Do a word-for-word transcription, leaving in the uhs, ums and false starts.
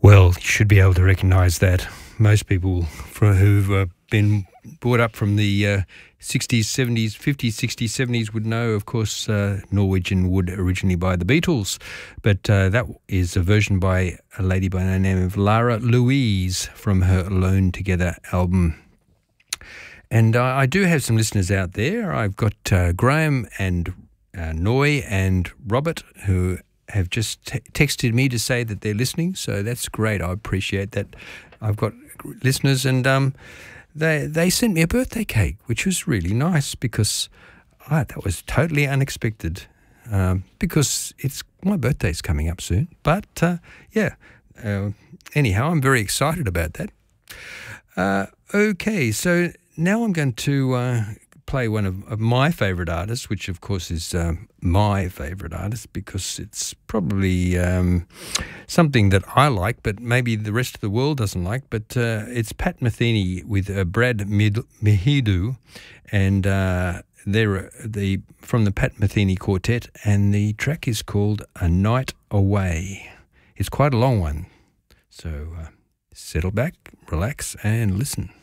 Well, you should be able to recognise that. Most people for, who've uh, been brought up from the uh, sixties, seventies, fifties, sixties, seventies would know, of course, uh, Norwegian Wood originally by the Beatles. But uh, that is a version by a lady by the name of Lara Louise from her Alone Together album. And uh, I do have some listeners out there. I've got uh, Graham and uh, Noy and Robert who have just t- texted me to say that they're listening, so that's great. I appreciate that. I've got listeners, and um, they they sent me a birthday cake, which was really nice because I, that was totally unexpected. Um, because it's my birthday's coming up soon. But uh, yeah, uh, anyhow, I'm very excited about that. Uh, okay, so now I'm going to uh, play one of, of my favourite artists, which of course is um, my favourite artist because it's probably um, something that I like, but maybe the rest of the world doesn't like. But uh, it's Pat Metheny with uh, Brad Mid- Mehidoo, and uh, they're the from the Pat Metheny Quartet, and the track is called A Night Away. It's quite a long one, so uh, settle back, relax, and listen.